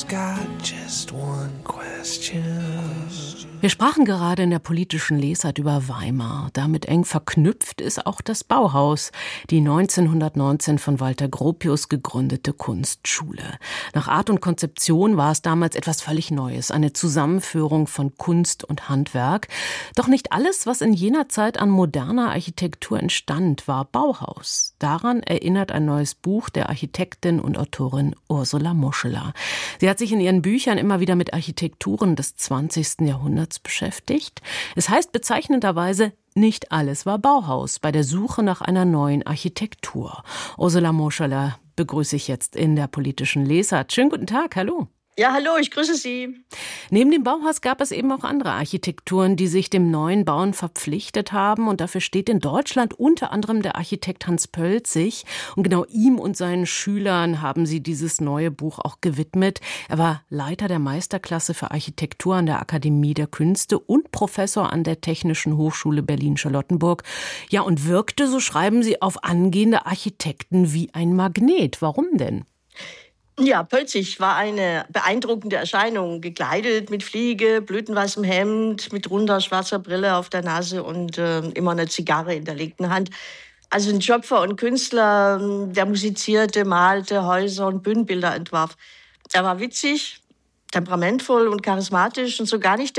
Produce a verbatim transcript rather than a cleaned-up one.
got just one question. Wir sprachen gerade in der politischen Lesart über Weimar. Damit eng verknüpft ist auch das Bauhaus, die neunzehnhundertneunzehn von Walter Gropius gegründete Kunstschule. Nach Art und Konzeption war es damals etwas völlig Neues, eine Zusammenführung von Kunst und Handwerk. Doch nicht alles, was in jener Zeit an moderner Architektur entstand, war Bauhaus. Daran erinnert ein neues Buch der Architektin und Autorin Ursula Moscheler. Sie hat sich in ihren Büchern immer wieder mit Architekturen des zwanzigsten Jahrhunderts beschäftigt. Es heißt bezeichnenderweise, nicht alles war Bauhaus bei der Suche nach einer neuen Architektur. Ursula Moscheler begrüße ich jetzt in der politischen Lesart. Schönen guten Tag, hallo. Ja, hallo, ich grüße Sie. Neben dem Bauhaus gab es eben auch andere Architekturen, die sich dem neuen Bauen verpflichtet haben. Und dafür steht in Deutschland unter anderem der Architekt Hans Pölzig. Und genau ihm und seinen Schülern haben sie dieses neue Buch auch gewidmet. Er war Leiter der Meisterklasse für Architektur an der Akademie der Künste und Professor an der Technischen Hochschule Berlin-Charlottenburg. Ja, und wirkte, so schreiben sie, auf angehende Architekten wie ein Magnet. Warum denn? Ja, Pölzig war eine beeindruckende Erscheinung, gekleidet mit Fliege, blütenweißem Hemd, mit runder schwarzer Brille auf der Nase und äh, immer eine Zigarre in der linken Hand. Also ein Schöpfer und Künstler, der musizierte, malte, Häuser und Bühnenbilder entwarf. Er war witzig, temperamentvoll und charismatisch und so gar nicht